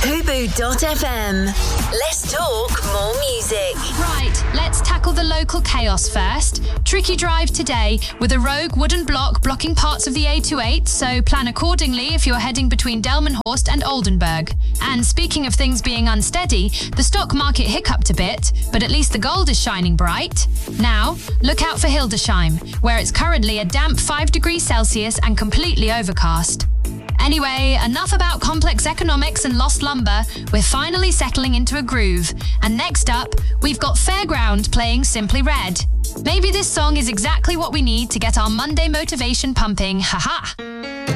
Fubu.fm. Let's talk more music. Right, let's tackle the local chaos first. Tricky drive today with a rogue wooden block blocking parts of the A28, so plan accordingly if you're heading between Delmenhorst and Oldenburg. And speaking of things being unsteady, the stock market hiccuped a bit, but at least the gold is shining bright. Now, look out for Hildesheim, where it's currently a damp 5 degrees Celsius and completely overcast. Anyway, enough about complex economics and lost lumber. We're finally settling into a groove. And next up, we've got Fairground playing Simply Red. Maybe this song is exactly what we need to get our Monday motivation pumping, haha.